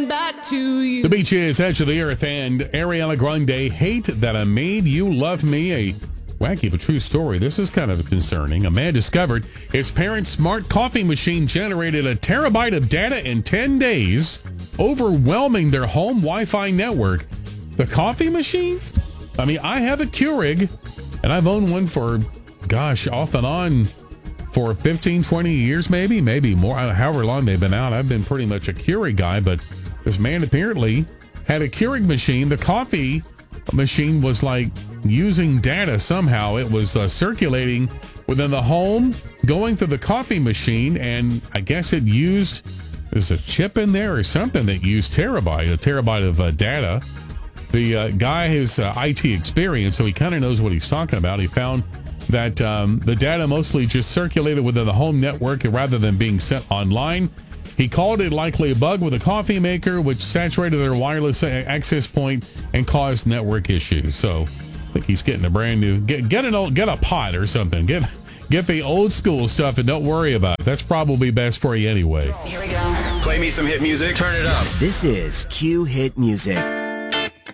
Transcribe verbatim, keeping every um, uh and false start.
coming back to you. The Beach is Edge of the Earth and Ariana Grande, Hate That I Made You Love Me, a wacky but true story. This is kind of concerning. A man discovered his parents' smart coffee machine generated a terabyte of data in ten days, overwhelming their home Wi-Fi network. The coffee machine? I mean, I have a Keurig, and I've owned one for, gosh, off and on for fifteen, twenty years, maybe, maybe more, however long they've been out. I've been pretty much a Keurig guy, but this man apparently had a Keurig machine. The coffee machine was like using data somehow. It was uh, circulating within the home, going through the coffee machine, and I guess it used, there's a chip in there or something that used terabyte, a terabyte of uh, data. The uh, guy has uh, I T experience, so he kind of knows what he's talking about. He found that um, the data mostly just circulated within the home network rather than being sent online. He called it likely a bug with a coffee maker, which saturated their wireless access point and caused network issues. So I think he's getting a brand new, get get an old, get a pot or something. Get get the old school stuff and don't worry about it. That's probably best for you anyway. Here we go. Play me some hit music. Turn it up. This is Q Hit Music.